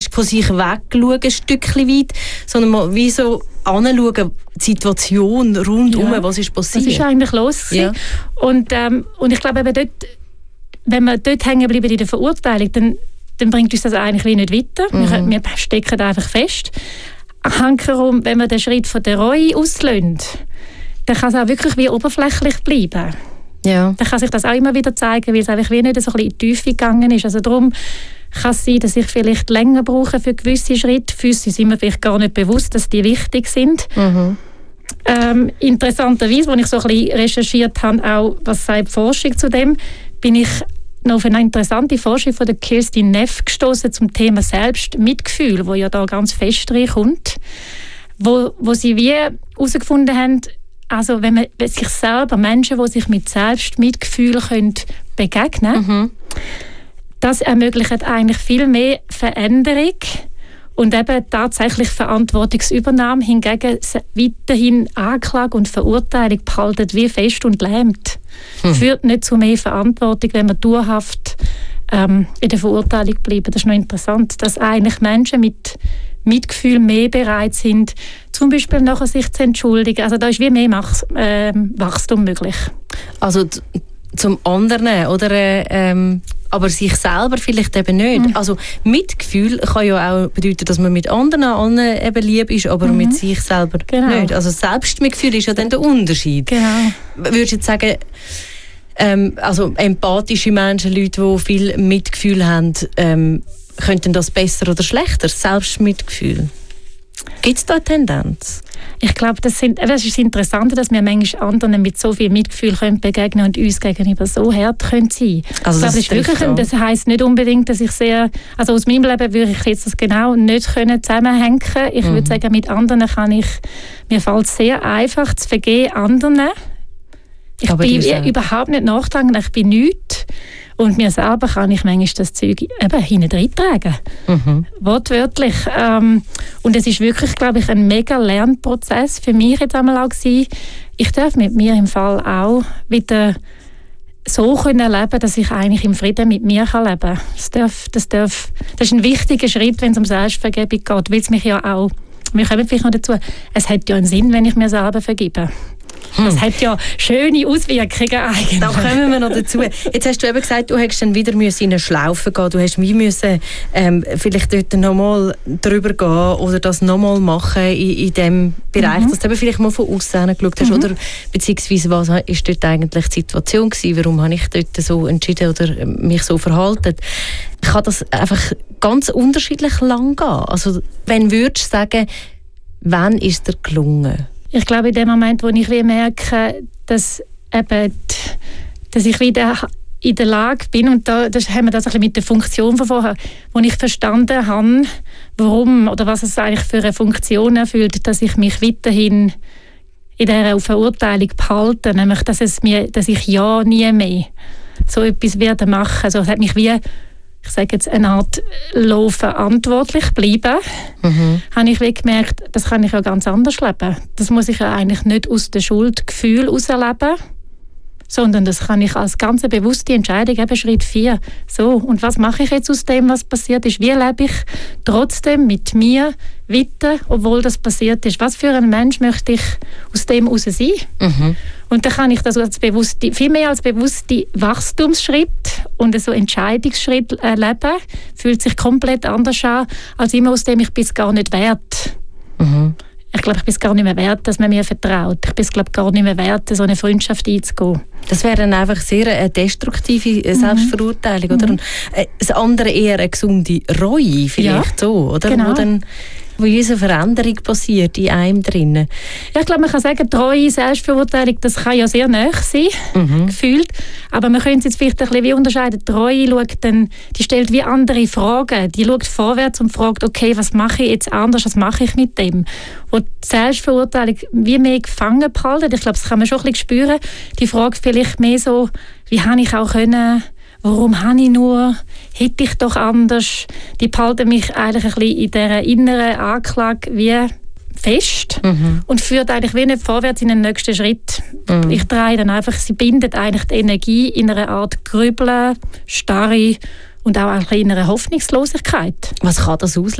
von sich wegschauen, ein Stückchen weit, sondern mal wie so anschauen, die Situation rundum, was ist passiert. Was ist eigentlich los gewesen? Ja. Und ich glaube, eben dort, wenn wir dort hängen bleiben in der Verurteilung, dann bringt uns das eigentlich wie nicht weiter. Wir stecken einfach fest. Hankerum, wenn wir den Schritt von der Reue auslösen, dann kann es auch wirklich wie oberflächlich bleiben. Ja. Dann kann sich das auch immer wieder zeigen, weil es einfach wie nicht so ein bisschen in die Tiefe gegangen ist. Also darum kann es sein, dass ich vielleicht länger brauche für gewisse Schritte. Für uns sind mir vielleicht gar nicht bewusst, dass die wichtig sind. Interessanterweise, als ich so ein bisschen recherchiert habe, auch was sagt die Forschung zu dem, bin ich noch auf eine interessante Forschung von der Kirstin Neff gestoßen zum Thema Selbstmitgefühl, wo ja da ganz fest reinkommt, wo sie wie herausgefunden haben, also wenn sich selber Menschen, die sich mit Selbstmitgefühl begegnen können, das ermöglicht eigentlich viel mehr Veränderung und eben tatsächlich Verantwortungsübernahme. Hingegen weiterhin Anklage und Verurteilung behalten wie fest und lähmt. Führt nicht zu mehr Verantwortung, wenn wir dauerhaft in der Verurteilung bleiben. Das ist noch interessant, dass eigentlich Menschen mit Mitgefühl mehr bereit sind, zum Beispiel nachher sich zu entschuldigen. Also da ist wie mehr Wachstum möglich. Also zum anderen, oder? Aber sich selber vielleicht eben nicht. Also Mitgefühl kann ja auch bedeuten, dass man mit anderen eben lieb ist, aber mit sich selber nicht. Also Selbstmitgefühl ist ja dann der Unterschied. Genau. Würdest du jetzt sagen, also empathische Menschen, Leute, die viel Mitgefühl haben, könnten das besser oder schlechter, Selbstmitgefühl? Gibt es da eine Tendenz? Ich glaube, das ist das Interessante, dass wir manchmal anderen mit so viel Mitgefühl begegnen können und uns gegenüber so hart sein können. Also das ist wirklich, das heisst nicht unbedingt, dass ich also aus meinem Leben würde ich jetzt das genau nicht zusammenhängen. Ich würde sagen, mit anderen mir fällt es sehr einfach zu vergeben anderen. Ich bin überhaupt nicht nachdenklich, ich bin nichts. Und mir selber kann ich manchmal das Zeug eben hinten reintragen. Wortwörtlich. Und es ist wirklich, glaube ich, ein mega Lernprozess für mich jetzt einmal auch gewesen. Ich darf mit mir im Fall auch wieder so leben, dass ich eigentlich im Frieden mit mir leben kann. Das ist ein wichtiger Schritt, wenn es um Selbstvergebung geht, weil es mich ja auch, wir kommen vielleicht noch dazu, es hat ja einen Sinn, wenn ich mir selber vergebe. Das hat ja schöne Auswirkungen eigentlich. Da kommen wir noch dazu. Jetzt hast du eben gesagt, du hättest dann wieder in eine Schlaufe gehen. Du hast müssen vielleicht dort nochmal drüber gehen oder das nochmal machen in diesem Bereich, dass du eben vielleicht mal von außen geschaut hast. Oder beziehungsweise was war dort eigentlich die Situation gewesen? Warum habe ich dort so entschieden oder mich so verhalten? Kann das einfach ganz unterschiedlich lang gehen? Also wenn würdest du sagen, wann ist dir gelungen? Ich glaube, in dem Moment, wo ich merke, dass ich wieder in der Lage bin, und das haben wir das ein bisschen mit der Funktion von vorher, wo ich verstanden habe, warum oder was es eigentlich für eine Funktion erfüllt, dass ich mich weiterhin in dieser Verurteilung behalte, nämlich dass ich ja nie mehr so etwas werde machen. Also es hat mich wie, ich sage jetzt, eine Art verantwortlich bleiben, habe ich gemerkt, das kann ich ja ganz anders leben. Das muss ich ja eigentlich nicht aus dem Schuldgefühl herausleben, sondern das kann ich als ganz bewusste Entscheidung, eben Schritt 4. So, und was mache ich jetzt aus dem, was passiert ist? Wie lebe ich trotzdem mit mir weiter, obwohl das passiert ist? Was für ein Mensch möchte ich aus dem heraus sein? Und dann kann ich das als viel mehr als bewusste Wachstumsschritt und so Entscheidungsschritt leben. Fühlt sich komplett anders an, als immer aus dem ich bin es gar nicht wert. Ich glaube, ich bin es gar nicht mehr wert, dass man mir vertraut. Ich bin es, glaube gar nicht mehr wert, so eine Freundschaft einzugehen. Das wäre dann einfach sehr eine destruktive Selbstverurteilung, oder? Und das andere eher eine gesunde Reue vielleicht so, oder? Genau. Wo diese Veränderung passiert in einem drinnen. Ja, ich glaube, man kann sagen, Treue, Selbstverurteilung, das kann ja sehr nahe sein, gefühlt. Aber man könnte es jetzt vielleicht ein bisschen wie unterscheiden. Treue schaut dann, die stellt wie andere Fragen. Die schaut vorwärts und fragt, okay, was mache ich jetzt anders, was mache ich mit dem? Wo die Selbstverurteilung wie mehr gefangen behalten. Ich glaube, das kann man schon ein bisschen spüren. Die fragt vielleicht mehr so, wie habe ich auch können, warum habe ich nur, hätte ich doch anders. Die behalten mich eigentlich ein bisschen in dieser inneren Anklage wie fest und führt eigentlich wie nicht vorwärts in den nächsten Schritt. Ich drehe dann einfach, sie bindet eigentlich die Energie in einer Art Grübeln, Starre und auch in einer Hoffnungslosigkeit. Was kann das auslösen?